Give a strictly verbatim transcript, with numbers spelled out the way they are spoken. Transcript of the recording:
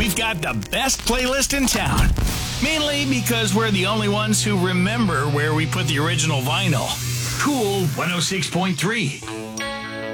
we've got the best playlist in town. Mainly because we're the only ones who remember where we put the original vinyl. Cool one oh six point three.